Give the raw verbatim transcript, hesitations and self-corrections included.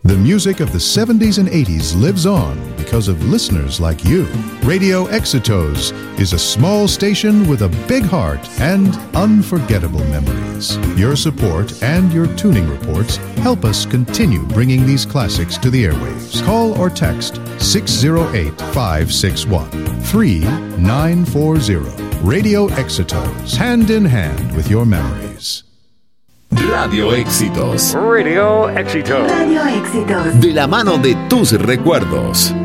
The music of the seventies and eighties lives on because of listeners like you. Radio Éxitos is a small station with a big heart and unforgettable memories. Your support and your tuning reports help us continue bringing these classics to the airwaves. Call or text six oh eight, five six one, three nine four zero. Radio Éxitos, hand in hand with your memories. Radio Éxitos. Radio Éxitos. Radio Éxitos. De la mano de tus recuerdos.